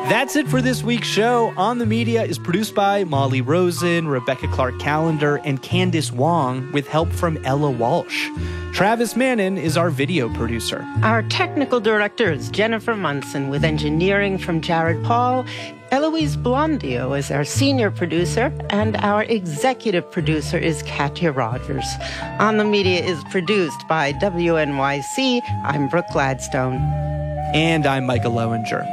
That's it for this week's show. On the Media is produced by Molly Rosen, Rebecca Clark-Callender, and Candice Wong, with help from Ella Walsh. Travis Mannon is our video producer. Our technical director is Jennifer Munson, with engineering from Jared Paul. Eloise Blondio is our senior producer, and our executive producer is Katya Rogers. On the Media is produced by WNYC. I'm Brooke Gladstone. And I'm Micah Lowinger.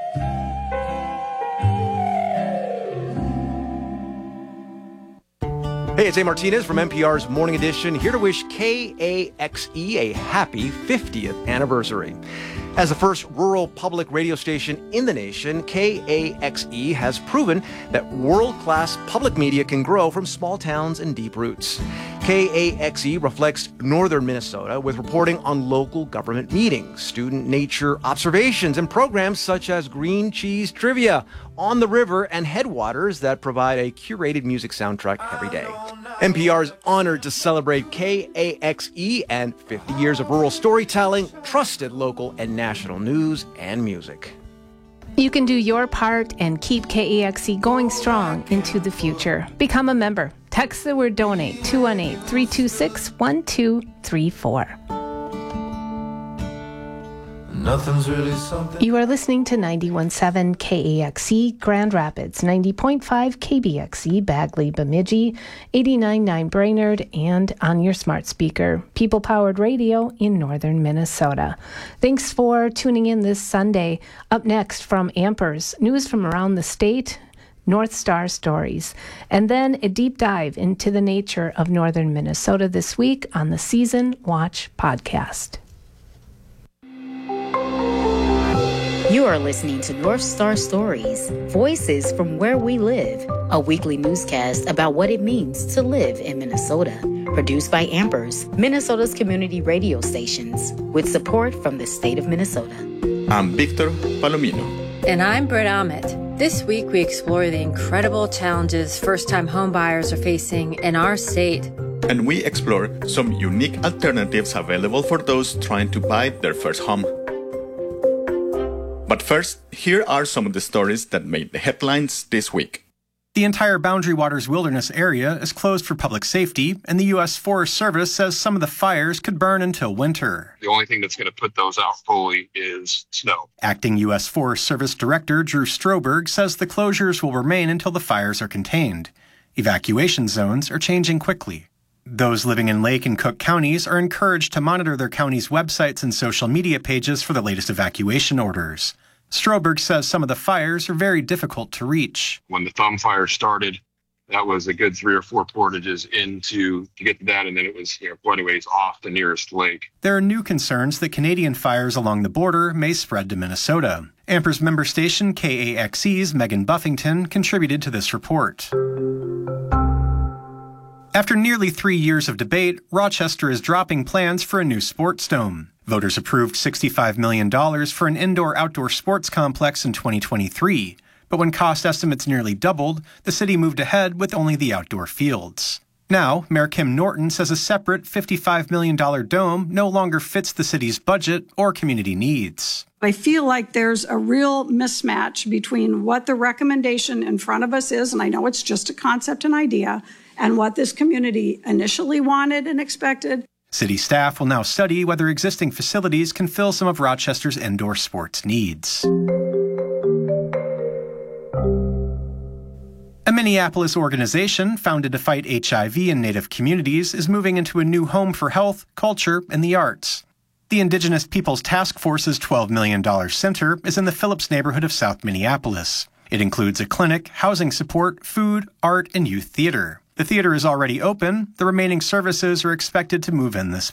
Hey, it's A. Martinez from NPR's Morning Edition, here to wish KAXE a happy 50th anniversary. As the first rural public radio station in the nation, KAXE has proven that world-class public media can grow from small towns and deep roots. KAXE reflects northern Minnesota with reporting on local government meetings, student nature observations, and programs such as Green Cheese Trivia, On the River, and Headwaters that provide a curated music soundtrack every day. NPR is honored to celebrate KAXE and 50 years of rural storytelling, trusted local and national news and music. You can do your part and keep KAXE going strong into the future. Become a member. Text the word donate 218-326-1234. Nothing's really something. You are listening to 91.7 KAXE Grand Rapids, 90.5 KBXE Bagley Bemidji, 89.9 Brainerd, and on your smart speaker, people-powered radio in northern Minnesota. Thanks for tuning in this Sunday. Up next from Ampers, news from around the state, North Star stories, and then a deep dive into the nature of northern Minnesota this week on the Season Watch podcast. You are listening to North Star Stories, Voices from Where We Live, a weekly newscast about what it means to live in Minnesota. Produced by Ampers, Minnesota's community radio stations, with support from the state of Minnesota. I'm Victor Palomino. And I'm Britt Ahmed. This week we explore the incredible challenges first-time homebuyers are facing in our state. And we explore some unique alternatives available for those trying to buy their first home. But first, here are some of the stories that made the headlines this week. The entire Boundary Waters Wilderness area is closed for public safety, and the U.S. Forest Service says some of the fires could burn until winter. The only thing that's going to put those out fully is snow. Acting U.S. Forest Service Director Drew Stroberg says the closures will remain until the fires are contained. Evacuation zones are changing quickly. Those living in Lake and Cook counties are encouraged to monitor their county's websites and social media pages for the latest evacuation orders. Stroberg says some of the fires are very difficult to reach. When the thumb fire started, that was a good 3 or 4 portages to get to that, and then it was quite a ways off the nearest lake. There are new concerns that Canadian fires along the border may spread to Minnesota. Ampers member station KAXE's Megan Buffington contributed to this report. After nearly 3 years of debate, Rochester is dropping plans for a new sports dome. Voters approved $65 million for an indoor-outdoor sports complex in 2023. But when cost estimates nearly doubled, the city moved ahead with only the outdoor fields. Now, Mayor Kim Norton says a separate $55 million dome no longer fits the city's budget or community needs. I feel like there's a real mismatch between what the recommendation in front of us is, and I know it's just a concept and idea, and what this community initially wanted and expected. City staff will now study whether existing facilities can fill some of Rochester's indoor sports needs. A Minneapolis organization founded to fight HIV in Native communities is moving into a new home for health, culture, and the arts. The Indigenous Peoples Task Force's $12 million center is in the Phillips neighborhood of South Minneapolis. It includes a clinic, housing support, food, art, and youth theater. The theater is already open. The remaining services are expected to move in this